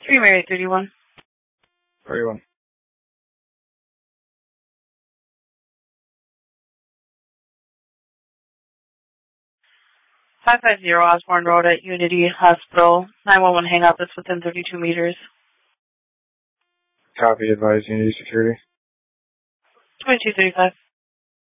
3 Mary 31. 31. Osborne Road at Unity Hospital. 911 hang up is within 32 meters. Copy, advise Unity Security. 2235.